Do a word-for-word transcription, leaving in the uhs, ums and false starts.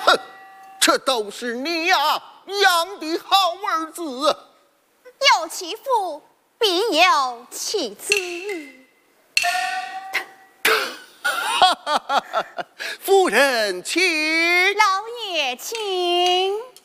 哼，这都是你呀养的好儿子。 有其父必有其子。 夫人请。 老爷请。